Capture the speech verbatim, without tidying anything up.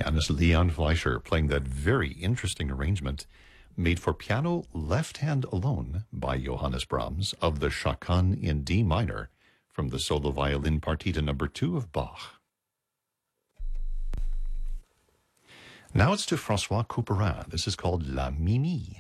Pianist Leon Fleischer playing that very interesting arrangement made for piano left hand alone by Johannes Brahms of the Chaconne in D minor from the solo violin partita number two of Bach. Now it's to Francois Couperin. This is called La Mimi.